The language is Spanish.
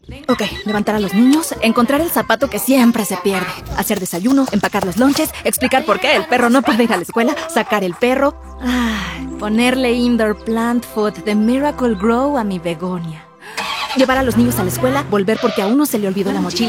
Ok, levantar a los niños, encontrar el zapato que siempre se pierde, hacer desayuno, empacar los lonches, explicar por qué el perro no puede ir a la escuela, sacar el perro, ponerle indoor plant food de Miracle Grow a mi begonia. Llevar a los niños a la escuela, volver porque a uno se le olvidó la mochila.